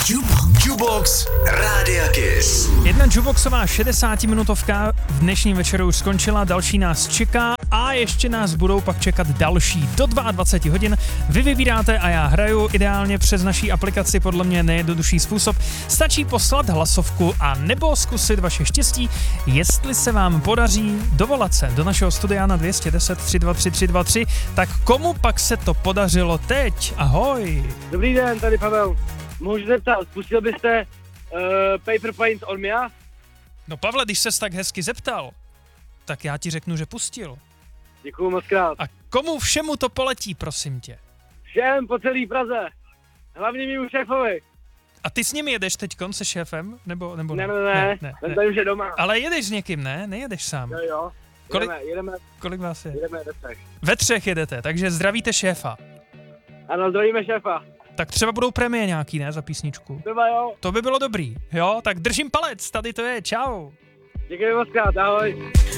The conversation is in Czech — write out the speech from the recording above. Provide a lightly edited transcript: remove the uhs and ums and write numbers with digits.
Jubox Rádia Kiss. Jedna juboxová 60-minutovka v dnešním večeru už skončila, další nás čeká a ještě nás budou pak čekat další do 22 hodin. Vy vybíráte a já hraju ideálně přes naší aplikaci, podle mě nejjednodušší způsob. Stačí poslat hlasovku a nebo zkusit vaše štěstí, jestli se vám podaří dovolat se do našeho studia na 210 323 323. Tak komu pak se to podařilo teď? Ahoj. Dobrý den, tady Pavel. Můžu zeptat, pustil byste Paper Planes od Mia? No Pavle, když ses tak hezky zeptal, tak já ti řeknu, že pustil. Děkuju moc krát. A komu všemu to poletí, prosím tě? Všem po celý Praze. Hlavně mýmu šéfovi. A ty s nimi jedeš teďkon se šéfem? Nebo Ne. Ten tady už je doma. Ale jedeš s někým, ne? Nejedeš sám. Jo. Jedeme. Kolik vás je? Jedeme ve třech. Ve třech jedete, takže zdravíte šéfa. Ano, zdravíme šéfa. Tak třeba budou prémie nějaký, ne, za písničku? Třeba jo. To by bylo dobrý, jo? Tak držím palec, tady to je, čau. Děkuji moc krát, ahoj.